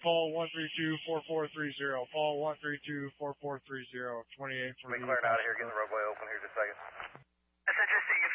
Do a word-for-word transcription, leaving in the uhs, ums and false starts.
Call one three two, four four three zero. Call one three two, four four three zero. twenty-eight for McLaren out of here, getting the roadway open here just a second. This is just